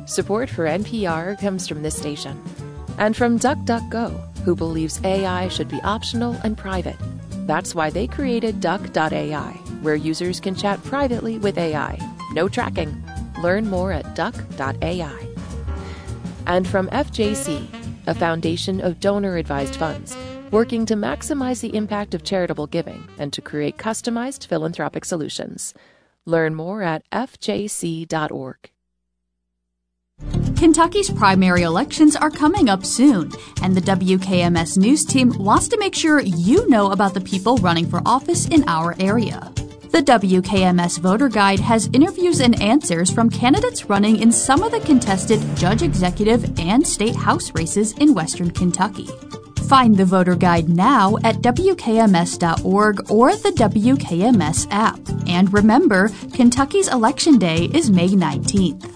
Support for NPR comes from this station. And from DuckDuckGo, who believes AI should be optional and private. That's why they created Duck.ai, where users can chat privately with AI. No tracking. Learn more at Duck.ai. And from FJC, a foundation of donor-advised funds, working to maximize the impact of charitable giving and to create customized philanthropic solutions. Learn more at fjc.org. Kentucky's primary elections are coming up soon, and the WKMS News team wants to make sure you know about the people running for office in our area. The WKMS Voter Guide has interviews and answers from candidates running in some of the contested judge executive and state house races in western Kentucky. Find the Voter Guide now at WKMS.org or the WKMS app. And remember, Kentucky's Election Day is May 19th.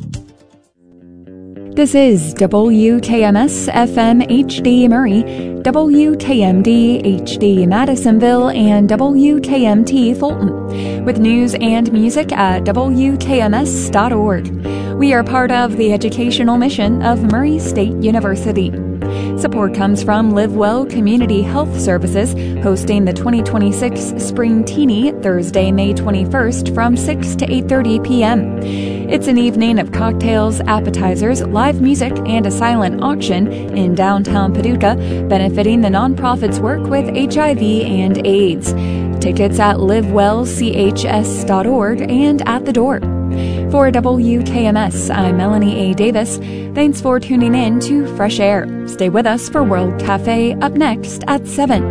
This is WKMS FM HD Murray, WKMD HD Madisonville, and WKMT Fulton, with news and music at WKMS.org. We are part of the educational mission of Murray State University. Support comes from Live Well Community Health Services, hosting the 2026 Spring Teeny Thursday, May 21st from 6 to 8:30 p.m. It's an evening of cocktails, appetizers, live music, and a silent auction in downtown Paducah, benefiting the nonprofit's work with HIV and AIDS. Tickets at livewellchs.org and at the door. For WKMS, I'm Melanie A. Davis. Thanks for tuning in to Fresh Air. Stay with us for World Cafe up next at 7.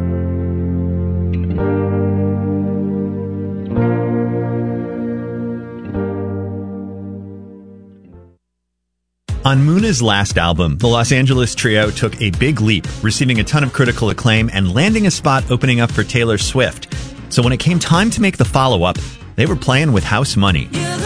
On Muna's last album, the Los Angeles trio took a big leap, receiving a ton of critical acclaim and landing a spot opening up for Taylor Swift. So when it came time to make the follow-up, they were playing with house money.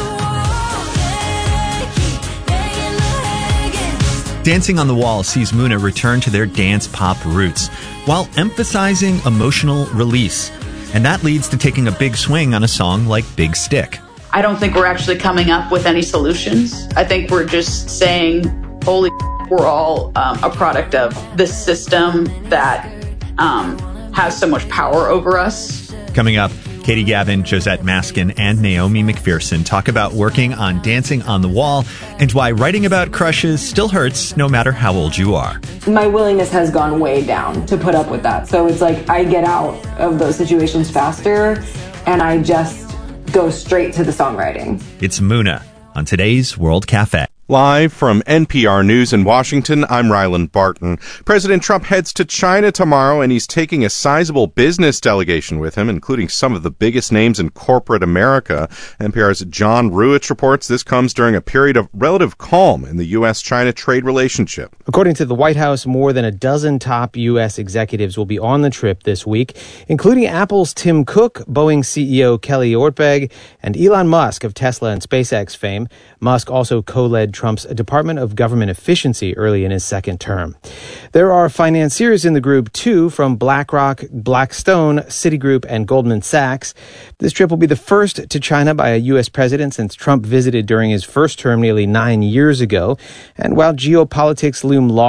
Dancing on the Wall sees Muna return to their dance pop roots, while emphasizing emotional release. And that leads to taking a big swing on a song like Big Stick. I don't think we're actually coming up with any solutions. I think we're just saying, holy, we're all a product of this system that has so much power over us. Coming up, Katie Gavin, Josette Maskin, and Naomi McPherson talk about working on Dancing on the Wall and why writing about crushes still hurts no matter how old you are. My willingness has gone way down to put up with that. So it's like I get out of those situations faster and I just go straight to the songwriting. It's Muna on today's World Cafe. Live from NPR News in Washington, I'm Ryland Barton. President Trump heads to China tomorrow, and he's taking a sizable business delegation with him, including some of the biggest names in corporate America. NPR's John Ruich reports this comes during a period of relative calm in the U.S.-China trade relationship. According to the White House, more than a dozen top U.S. executives will be on the trip this week, including Apple's Tim Cook, Boeing CEO Kelly Ortberg, and Elon Musk of Tesla and SpaceX fame. Musk also co-led Trump's Department of Government Efficiency early in his second term. There are financiers in the group, too, from BlackRock, Blackstone, Citigroup, and Goldman Sachs. This trip will be the first to China by a U.S. president since Trump visited during his first term nearly 9 years ago. And while geopolitics loom large